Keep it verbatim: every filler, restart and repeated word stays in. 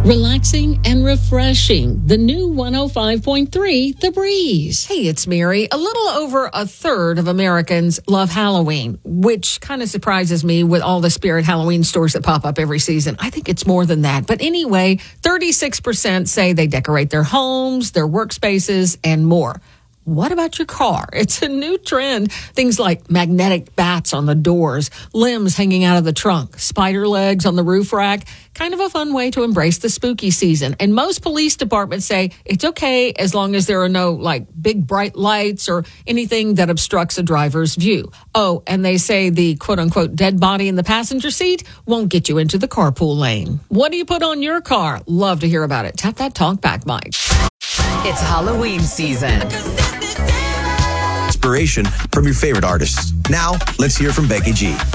Relaxing and refreshing. The new one oh five point three, The Breeze. Hey, it's Mary. A little over a third of Americans love Halloween, which kind of surprises me with all the Spirit Halloween stores that pop up every season. I think it's more than that. But anyway, thirty-six percent say they decorate their homes, their workspaces, and more. What about your car? It's a new trend. Things like magnetic bats on the doors, limbs hanging out of the trunk, spider legs on the roof rack. Kind of a fun way to embrace the spooky season. And most police departments say it's okay as long as there are no, like, big bright lights or anything that obstructs a driver's view. Oh, and they say the quote-unquote dead body in the passenger seat won't get you into the carpool lane. What do you put on your car? Love to hear about it. Tap that talkback mic. It's Halloween season. Inspiration from your favorite artists. Now, let's hear from Becky G.